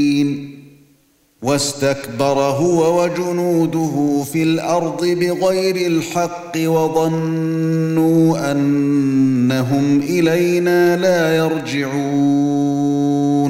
واستكبر هو وجنوده في الأرض بغير الحق وظنوا أنهم إلينا لا يرجعون